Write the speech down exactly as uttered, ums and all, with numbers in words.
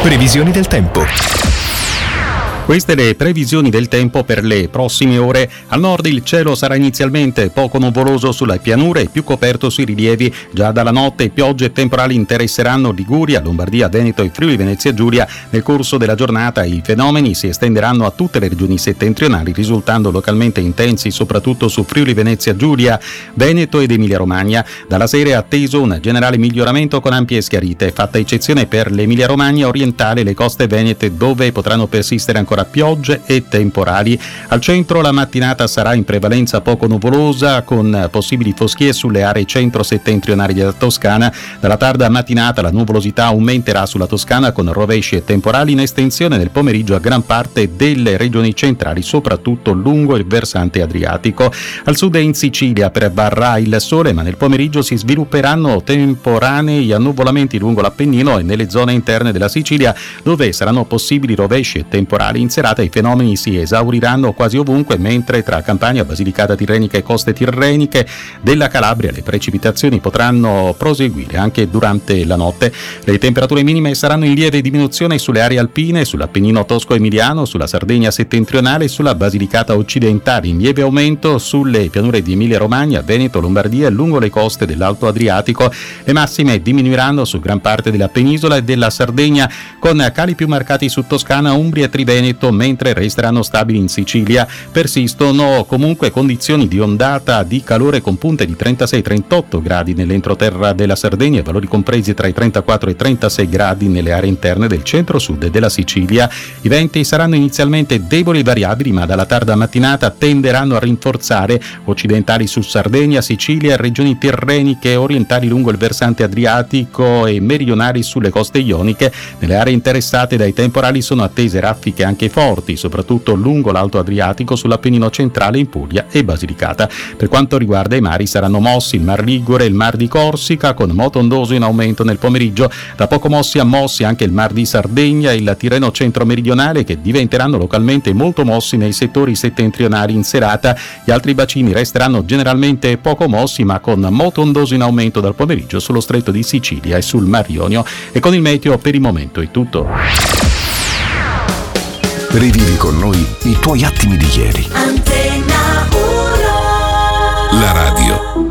Previsioni del tempo. Queste le previsioni del tempo per le prossime ore. Al nord il cielo sarà inizialmente poco nuvoloso sulle pianure e più coperto sui rilievi. Già dalla notte piogge e temporali interesseranno Liguria, Lombardia, Veneto e Friuli Venezia Giulia. Nel corso della giornata i fenomeni si estenderanno a tutte le regioni settentrionali, risultando localmente intensi soprattutto su Friuli Venezia Giulia, Veneto ed Emilia Romagna. Dalla sera è atteso un generale miglioramento con ampie schiarite, fatta eccezione per l'Emilia Romagna orientale e le coste venete, dove potranno persistere ancora piogge e temporali. Al centro la mattinata sarà in prevalenza poco nuvolosa, con possibili foschie sulle aree centro-settentrionali della Toscana. Dalla tarda mattinata la nuvolosità aumenterà sulla Toscana, con rovesci e temporali in estensione nel pomeriggio a gran parte delle regioni centrali, soprattutto lungo il versante adriatico. Al sud e in Sicilia prevarrà il sole, ma nel pomeriggio si svilupperanno temporanei annuvolamenti lungo l'Appennino e nelle zone interne della Sicilia, dove saranno possibili rovesci e temporali. In serata i fenomeni si esauriranno quasi ovunque, mentre tra Campania, Basilicata Tirrenica e coste tirreniche della Calabria le precipitazioni potranno proseguire anche durante la notte. Le temperature minime saranno in lieve diminuzione sulle aree alpine, sull'Appennino tosco-emiliano, sulla Sardegna settentrionale e sulla Basilicata occidentale, in lieve aumento sulle pianure di Emilia-Romagna, Veneto, Lombardia e lungo le coste dell'Alto Adriatico. Le massime diminuiranno su gran parte della penisola e della Sardegna, con cali più marcati su Toscana, Umbria e Triveneto, mentre resteranno stabili in Sicilia. Persistono comunque condizioni di ondata di calore con punte di trentasei trentotto gradi nell'entroterra della Sardegna e valori compresi tra i trentaquattro e i trentasei gradi nelle aree interne del centro-sud della Sicilia. I venti saranno inizialmente deboli e variabili, ma dalla tarda mattinata tenderanno a rinforzare, occidentali su Sardegna, Sicilia e regioni tirreniche, orientali lungo il versante adriatico e meridionali sulle coste ioniche. Nelle aree interessate dai temporali sono attese raffiche anche forti, soprattutto lungo l'Alto Adriatico, sull'Appennino centrale in Puglia e Basilicata. Per quanto riguarda i mari, saranno mossi il Mar Ligure e il Mar di Corsica, con moto ondoso in aumento nel pomeriggio. Da poco mossi a mossi anche il Mar di Sardegna e il Tirreno centro-meridionale, che diventeranno localmente molto mossi nei settori settentrionali in serata. Gli altri bacini resteranno generalmente poco mossi, ma con moto ondoso in aumento dal pomeriggio sullo Stretto di Sicilia e sul Mar Ionio. E con il meteo per il momento è tutto. Rivivi con noi i tuoi attimi di ieri. Antena uno. La radio